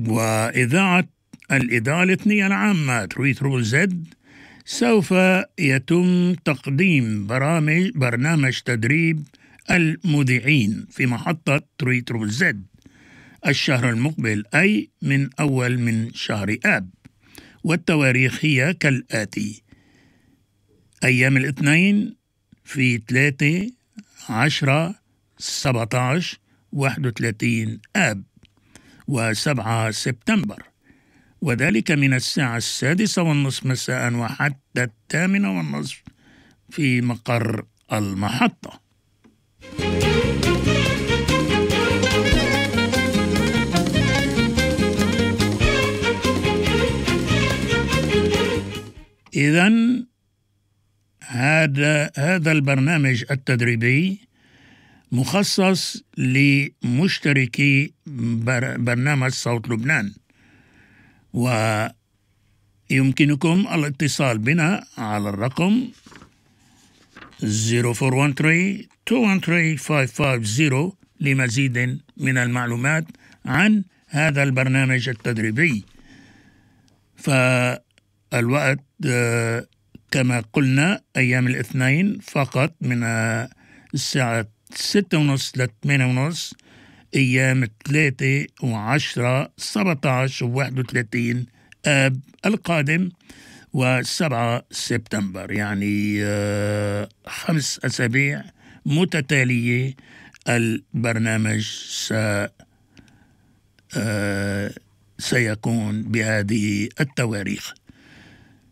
وإذاعة الإذاعة الإثنية العامة 3 Z سوف يتم تقديم برنامج تدريب المذيعين في محطة 3 Z الشهر المقبل، أي من أول من شهر آب. والتواريخ هي كالآتي: أيام الاثنين في 3 10 17 31 آب و7 سبتمبر، وذلك من الساعة 6:30 مساء وحتى 8:30 في مقر المحطة. إذن هذا البرنامج التدريبي مخصص لمشتركي برنامج صوت لبنان، ويمكنكم الاتصال بنا على الرقم 0413-213-550 لمزيد من المعلومات عن هذا البرنامج التدريبي. فالوقت كما قلنا أيام الاثنين فقط من الساعة 6:30 ل 8:30، أيام 3 و10 17 و31 آب القادم و7 سبتمبر، يعني 5 أسابيع متتالية البرنامج سيكون بهذه التواريخ.